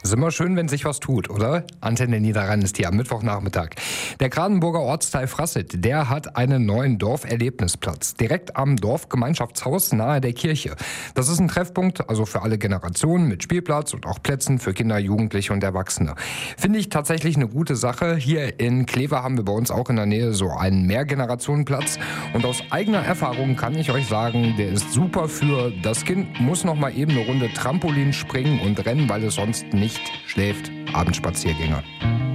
Ist immer schön, wenn sich was tut, oder? Antenne Niederrhein ist hier am Mittwochnachmittag. Der Kradenburger Ortsteil Frasset, der hat einen neuen Dorferlebnisplatz. Direkt am Dorfgemeinschaftshaus nahe der Kirche. Das ist ein Treffpunkt, also für alle Generationen mit Spielplatz und auch Plätzen für Kinder, Jugendliche und Erwachsene. Finde ich tatsächlich eine gute Sache. Hier in Kleve haben wir bei uns auch in der Nähe so einen Mehrgenerationenplatz. Und aus eigener Erfahrung kann ich euch sagen, der ist super für das Kind, muss noch mal eben eine Runde Trampolin springen und rennen, weil es sonst nicht schläft. Abendspaziergänger.